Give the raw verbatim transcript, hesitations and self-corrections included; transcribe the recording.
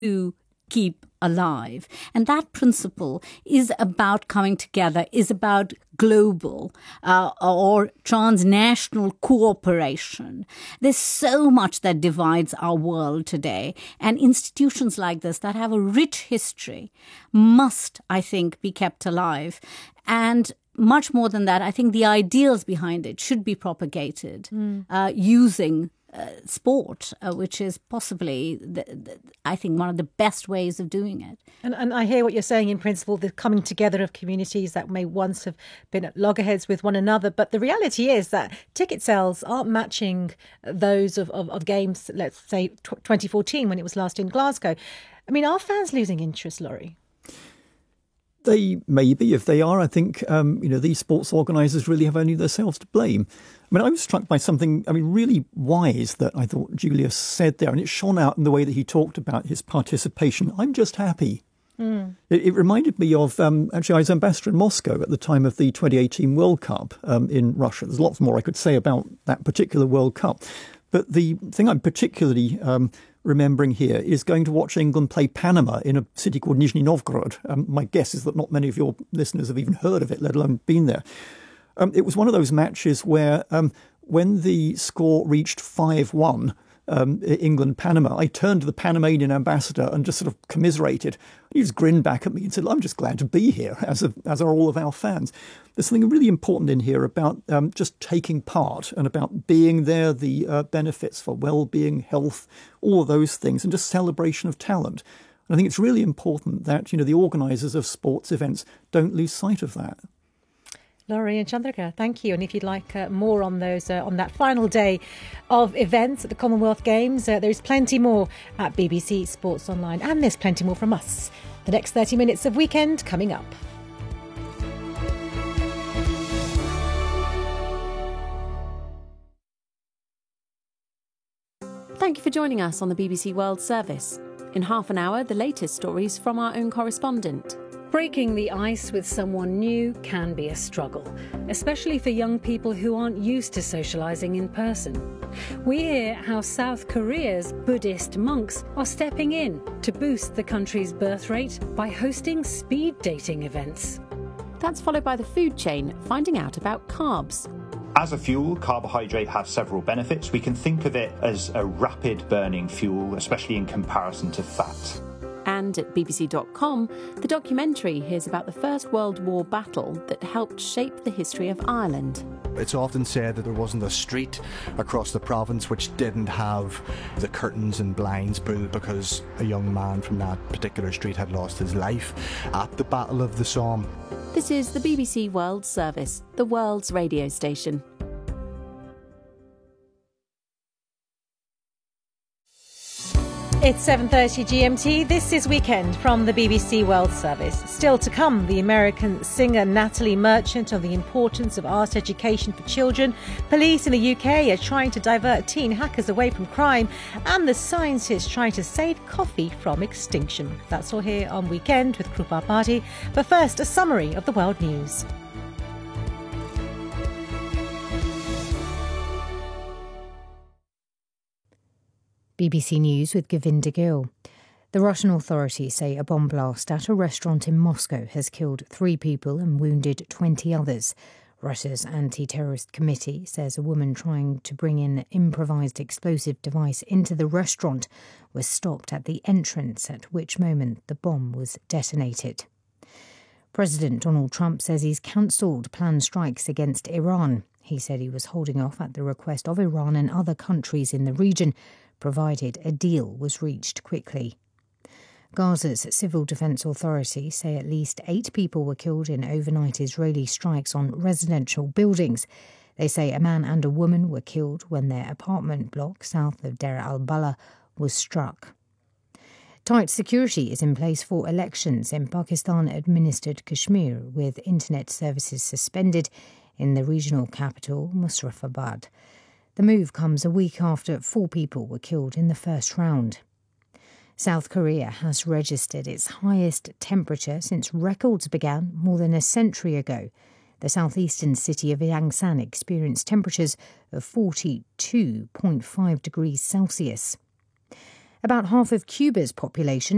to keep alive. And that principle is about coming together, is about global uh, or transnational cooperation. There's so much that divides our world today. And institutions like this that have a rich history must, I think, be kept alive. And much more than that, I think the ideals behind it should be propagated mm. uh, using Uh, sport, uh, which is possibly, the, the, I think, one of the best ways of doing it. And, and I hear what you're saying in principle, the coming together of communities that may once have been at loggerheads with one another. But the reality is that ticket sales aren't matching those of, of, of games, let's say, twenty fourteen, when it was last in Glasgow. I mean, are fans losing interest, Laurie? They may be. If they are, I think, um, you know, these sports organisers really have only themselves to blame. I mean, I was struck by something, I mean, really wise that I thought Julius said there, and it shone out in the way that he talked about his participation. I'm just happy. Mm. It, it reminded me of, um, actually, I was ambassador in Moscow at the time of the twenty eighteen World Cup um, in Russia. There's lots more I could say about that particular World Cup. But the thing I'm particularly um, remembering here is going to watch England play Panama in a city called Nizhny Novgorod. Um, my guess is that not many of your listeners have even heard of it, let alone been there. Um, it was one of those matches where um, when the score reached five one, um, England-Panama, I turned to the Panamanian ambassador and just sort of commiserated. He just grinned back at me and said, I'm just glad to be here, as, a, as are all of our fans. There's something really important in here about um, just taking part and about being there, the uh, benefits for well-being, health, all of those things, and just celebration of talent. And I think it's really important that, you know, the organisers of sports events don't lose sight of that. Laurie and Chandrika, thank you. And if you'd like uh, more on those, uh, on that final day of events at the Commonwealth Games, uh, there's plenty more at B B C Sports Online, and there's plenty more from us. The next thirty minutes of Weekend coming up. Thank you for joining us on the B B C World Service. In half an hour, the latest stories from our own correspondent. Breaking the ice with someone new can be a struggle, especially for young people who aren't used to socialising in person. We hear how South Korea's Buddhist monks are stepping in to boost the country's birth rate by hosting speed dating events. That's followed by the food chain finding out about carbs. As a fuel, carbohydrate has several benefits. We can think of it as a rapid burning fuel, especially in comparison to fat. And at B B C dot com, the documentary hears about the First World War battle that helped shape the history of Ireland. It's often said that there wasn't a street across the province which didn't have the curtains and blinds pulled because a young man from that particular street had lost his life at the Battle of the Somme. This is the B B C World Service, the world's radio station. It's seven thirty G M T. This is Weekend from the B B C World Service. Still to come, the American singer Natalie Merchant on the importance of art education for children. Police in the U K are trying to divert teen hackers away from crime. And the scientists trying to save coffee from extinction. That's all here on Weekend with Krupa Party. But first, a summary of the world news. B B C News with Govinda Gill. The Russian authorities say a bomb blast at a restaurant in Moscow has killed three people and wounded twenty others. Russia's anti-terrorist committee says a woman trying to bring an improvised explosive device into the restaurant was stopped at the entrance, at which moment the bomb was detonated. President Donald Trump says he's cancelled planned strikes against Iran. He said he was holding off at the request of Iran and other countries in the region, provided a deal was reached quickly. Gaza's civil defence authorities say at least eight people were killed in overnight Israeli strikes on residential buildings. They say a man and a woman were killed when their apartment block south of Deir al-Balah was struck. Tight security is in place for elections in Pakistan-administered Kashmir, with internet services suspended in the regional capital, Muzaffarabad. The move comes a week after four people were killed in the first round. South Korea has registered its highest temperature since records began more than a century ago. The southeastern city of Yangsan experienced temperatures of forty-two point five degrees Celsius. About half of Cuba's population